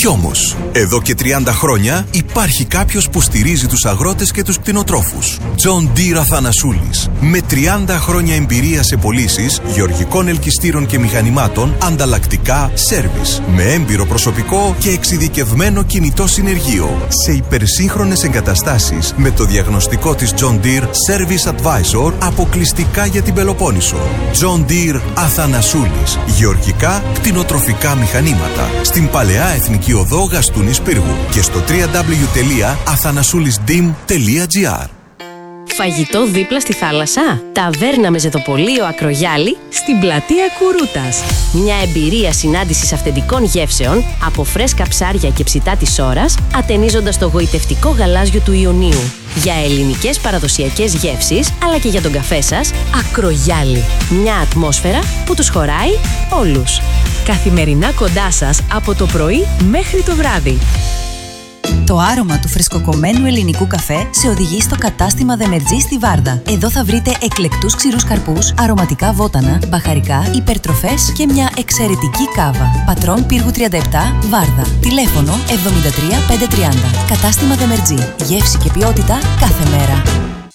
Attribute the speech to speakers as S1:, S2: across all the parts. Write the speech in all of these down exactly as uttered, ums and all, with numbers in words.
S1: Κι όμως, εδώ και τριάντα χρόνια υπάρχει κάποιος που στηρίζει τους αγρότες και τους κτηνοτρόφους. John Deere Αθανασούλης. Με τριάντα χρόνια εμπειρία σε πωλήσεις γεωργικών ελκυστήρων και μηχανημάτων, ανταλλακτικά, σέρβις. Με έμπειρο προσωπικό και εξειδικευμένο κινητό συνεργείο. Σε υπερσύγχρονες εγκαταστάσεις με το διαγνωστικό της John Deere Service Advisor αποκλειστικά για την Πελοπόννησο. John Deere Αθανασούλης. Γεωργικά, κτηνοτροφικά μηχανήματα. Στην Παλαιά Εθνική Οδό Γαστούνης Πύργου και στο double-u double-u double-u τελεία αθανασούλισdim τελεία gr.
S2: Φαγητό δίπλα στη θάλασσα. Ταβέρνα με ζεδοπολείο Ακρογιάλη στην πλατεία Κουρούτας. Μια εμπειρία συνάντησης αυθεντικών γεύσεων από φρέσκα ψάρια και ψητά της ώρας, ατενίζοντας το γοητευτικό γαλάζιο του Ιωνίου. Για ελληνικές παραδοσιακές γεύσεις, αλλά και για τον καφέ σας, Ακρογιάλη. Μια ατμόσφαιρα που τους χωράει όλους. Καθημερινά κοντά σας από το πρωί μέχρι το βράδυ.
S3: Το άρωμα του φρεσκοκομμένου ελληνικού καφέ σε οδηγεί στο κατάστημα Δεμερτζή στη Βάρδα. Εδώ θα βρείτε εκλεκτούς ξηρούς καρπούς, αρωματικά βότανα, μπαχαρικά, υπερτροφές και μια εξαιρετική κάβα. Πατρών Πύργου τριάντα επτά, Βάρδα. Τηλέφωνο εβδομήντα τρία πεντακόσια τριάντα. Κατάστημα Δεμερτζή. Γεύση και ποιότητα κάθε μέρα.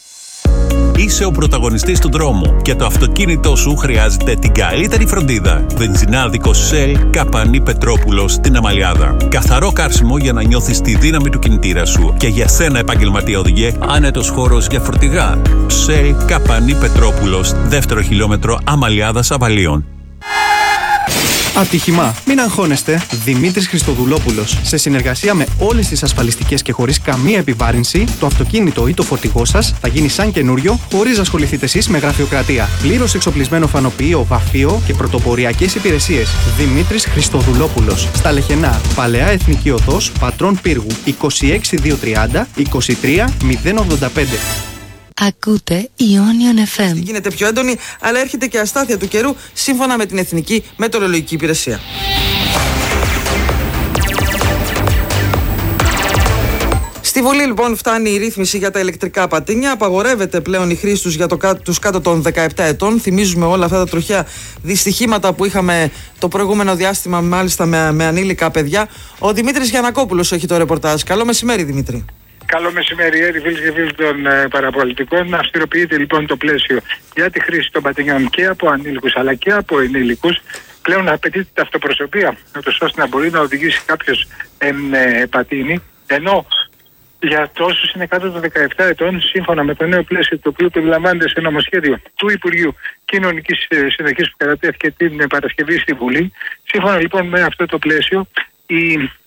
S4: Είσαι ο πρωταγωνιστής του δρόμου και το αυτοκίνητό σου χρειάζεται την καλύτερη φροντίδα. Βενζινάδικο Shell Καπανή Πετρόπουλος στην Αμαλιάδα. Καθαρό καύσιμο για να νιώθεις τη δύναμη του κινητήρα σου. Και για σένα, επαγγελματία οδηγέ, άνετος χώρος για φορτηγά. Shell Καπανή Πετρόπουλος, δεύτερο χιλιόμετρο Αμαλιάδας Αβαλίων.
S5: Ατύχημα. Μην αγχώνεστε. Δημήτρης Χριστοδουλόπουλος. Σε συνεργασία με όλες τις ασφαλιστικές και χωρίς καμία επιβάρυνση, το αυτοκίνητο ή το φορτηγό σας θα γίνει σαν καινούριο, χωρίς να ασχοληθείτε εσείς με γραφειοκρατία. Πλήρως εξοπλισμένο φανοποιείο, βαφείο και πρωτοποριακές υπηρεσίες. Δημήτρης Χριστοδουλόπουλος. Στα Λεχενά. Παλαιά Εθνική Οδός, Πατρών Πύργου. είκοσι έξι χιλιάδες διακόσια τριάντα είκοσι τρία μηδέν ογδόντα πέντε.
S6: Ακούτε Ionion εφ εμ.
S7: Γίνεται πιο έντονη, αλλά έρχεται και αστάθεια του καιρού σύμφωνα με την Εθνική Μετεωρολογική Υπηρεσία. Στη Βουλή λοιπόν φτάνει η ρύθμιση για τα ηλεκτρικά πατίνια. Απαγορεύεται πλέον η χρήση τους για το, τους κάτω των δεκαεπτά ετών. Θυμίζουμε όλα αυτά τα τροχαία δυστυχήματα που είχαμε το προηγούμενο διάστημα, μάλιστα με, με ανήλικα παιδιά. Ο Δημήτρης Γιαννακόπουλος έχει το ρεπορτάζ. Καλό μεσημέρι, Δημήτρη.
S8: Καλό μεσημέρι, φίλοι και φίλοι των ε, παραπολιτικών. Αυστηροποιείται λοιπόν το πλαίσιο για τη χρήση των πατινιών και από ανήλικους αλλά και από ενήλικους. Πλέον απαιτείται ταυτοπροσωπία, ώστε να μπορεί να οδηγήσει κάποιος ε, ε, πατίνι. Ενώ για όσους είναι κάτω των δεκαεπτά ετών, σύμφωνα με το νέο πλαίσιο το οποίο περιλαμβάνεται σε νομοσχέδιο του Υπουργείου Κοινωνικής Συνοχής που κατατέθηκε την Παρασκευή στη Βουλή, σύμφωνα λοιπόν με αυτό το πλαίσιο, η,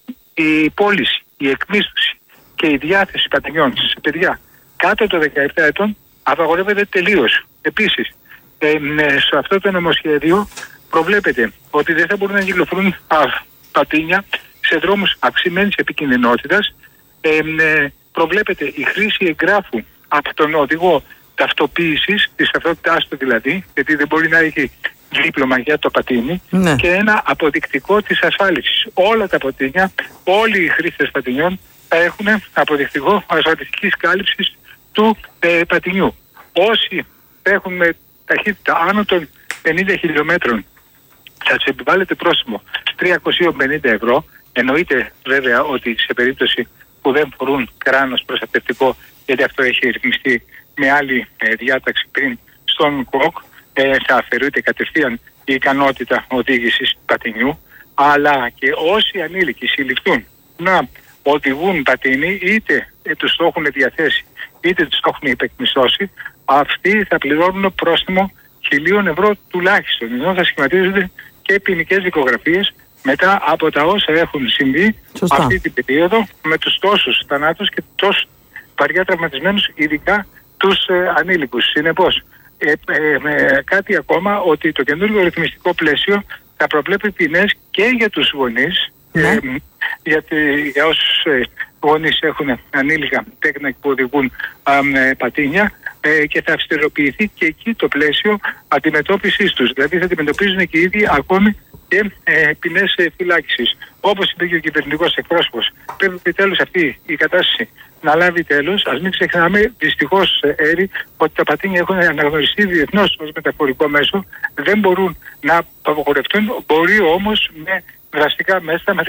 S8: η πώληση, η εκμίσθωση και η διάθεση πατινιών σε παιδιά κάτω των δεκαεπτά ετών απαγορεύεται τελείως. Επίσης, ε, σε αυτό το νομοσχέδιο προβλέπεται ότι δεν θα μπορούν να κυκλοφορούν πατίνια σε δρόμους αυξημένης επικινδυνότητας. Ε, ε, προβλέπεται η χρήση εγγράφου από τον οδηγό ταυτοποίησης, της ταυτότητάς του δηλαδή, γιατί δεν μπορεί να έχει δίπλωμα για το πατίνι, ναι. Και ένα αποδεικτικό της ασφάλισης. Όλα τα πατίνια, όλοι οι χρήστες πατινιών θα έχουν αποδεικτικό ασφαλιστικής κάλυψης του ε, πατινιού. Όσοι έχουν με ταχύτητα άνω των πενήντα χιλιόμετρων θα τους επιβάλλεται πρόστιμο τριακόσια πενήντα ευρώ. Εννοείται βέβαια ότι σε περίπτωση που δεν φορούν κράνος προστατευτικό, γιατί αυτό έχει ρυθμιστεί με άλλη ε, διάταξη πριν στον ΚΟΚ, ε, θα αφαιρείται κατευθείαν η ικανότητα οδήγησης πατινιού, αλλά και όσοι ανήλικοι συλληφθούν να οδηγούν πατίνι, είτε ε, τους το έχουν διαθέσει είτε τους το έχουν υπεκμισθώσει, αυτοί θα πληρώνουν πρόστιμο χιλίων ευρώ τουλάχιστον, ενώ θα σχηματίζονται και ποινικές δικογραφίες μετά από τα όσα έχουν συμβεί. Σωστά. Αυτή την περίοδο με τους τόσους θανάτους και τόσους βαριά τραυματισμένους, ειδικά τους ε, ανήλικους. Συνεπώς, ε, ε, ε, κάτι ακόμα, ότι το καινούργιο ρυθμιστικό πλαίσιο θα προβλέπει ποινές και για τους γονείς, ναι. ε, γιατί για όσους ε, γονείς έχουν ανήλικα τέκνα που οδηγούν ε, πατίνια, ε, και θα αυστηροποιηθεί και εκεί το πλαίσιο αντιμετώπισης τους. Δηλαδή θα αντιμετωπίζουν και οι ίδιοι ακόμη και ε, ποινές ε, φυλάκισης. Όπως είπε και ο κυβερνητικός εκπρόσωπος, πρέπει επιτέλους αυτή η κατάσταση να λάβει τέλος. Ας μην ξεχνάμε, δυστυχώς, Έρη, ότι τα πατίνια έχουν αναγνωριστεί διεθνώς ως μεταφορικό μέσο, δεν μπορούν να απαγορευτούν, μπορεί όμως με δραστικά μέσα